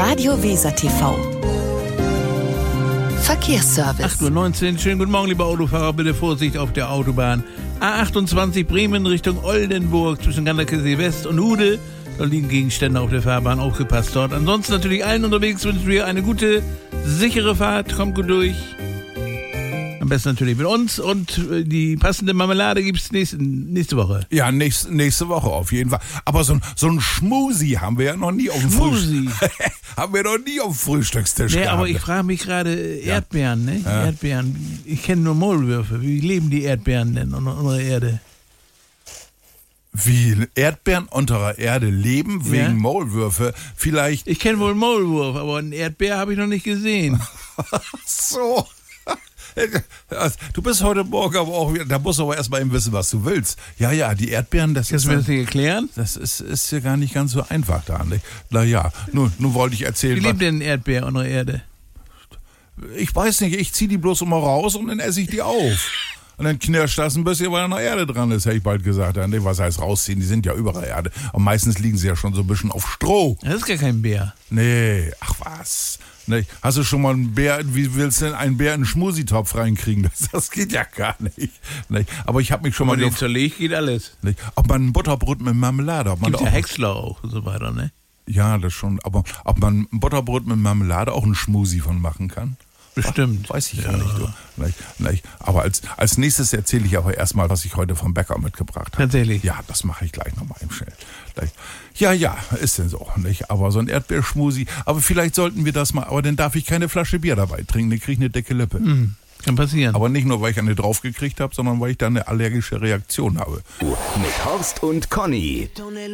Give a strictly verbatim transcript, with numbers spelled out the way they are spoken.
Radio Weser T V. Verkehrsservice. acht Uhr neunzehn, schönen guten Morgen, liebe Autofahrer, bitte Vorsicht auf der Autobahn. A achtundzwanzig Bremen Richtung Oldenburg zwischen Ganderkesee West und Hude. Da liegen Gegenstände auf der Fahrbahn, aufgepasst dort. Ansonsten natürlich allen unterwegs wünschen wir eine gute, sichere Fahrt, kommt gut durch. Am besten natürlich mit uns und die passende Marmelade gibt's nächste, nächste Woche. Ja, nächste, nächste Woche auf jeden Fall. Aber so ein, so ein Schmusi haben wir ja noch nie auf dem Schmusi? Frühstück. haben wir noch nie auf dem Frühstückstisch Nee, gehabt. aber ich frage mich gerade, Erdbeeren, ne? Ja. Erdbeeren. Ich kenne nur Maulwürfe. Wie leben die Erdbeeren denn unter unserer Erde? Wie Erdbeeren unter der Erde leben wegen Ja. Maulwürfe. Vielleicht Ich kenne wohl einen Maulwurf, aber einen Erdbeer habe ich noch nicht gesehen. so. Du bist heute Morgen aber auch wieder, da musst du aber erstmal eben wissen, was du willst. Ja, ja, die Erdbeeren, das Kannst ist, du mir das nicht erklären? das ist, ist ja gar nicht ganz so einfach da. Nicht? Na ja, nun, nun wollte ich Wie erzählen, lebt denn ein Erdbeer unter der Erde? was, ich weiß nicht, ich ziehe die bloß immer raus und dann esse ich die auf. Und dann knirscht das ein bisschen, weil da noch Erde dran ist, hätte ich bald gesagt. Ja, nee, was heißt rausziehen? Die sind ja überall Erde. Und meistens liegen sie ja schon so ein bisschen auf Stroh. Das ist gar kein Bär. Nee, ach was. Nee, hast du schon mal einen Bär, wie willst du denn einen Bär in einen Schmusitopf reinkriegen? Das, das geht ja gar nicht. Nee, aber ich habe mich schon Wenn mal man den gef- zerlegt, geht alles. nee, ob man ein Butterbrot mit Marmelade, ob man Gibt da ja auch, Häcksler und so weiter, ne? ja, das schon, aber ob man ein Butterbrot mit Marmelade auch einen Schmusi von machen kann? Bestimmt. Weiß ich gar nicht. Du. Nicht, nicht. Aber als, als nächstes erzähle ich aber erstmal, was ich heute vom Bäcker mitgebracht habe. Tatsächlich? Ja, das mache ich gleich nochmal im Schnell. Gleich. Ja, ja, ist denn so. Nicht? Aber so ein Erdbeerschmusi. Aber vielleicht sollten wir das mal, aber dann darf ich keine Flasche Bier dabei trinken, dann kriege ich eine dicke Lippe. Hm, kann passieren. Aber nicht nur, weil ich eine draufgekriegt habe, sondern weil ich da eine allergische Reaktion habe. Mit Horst und Conny.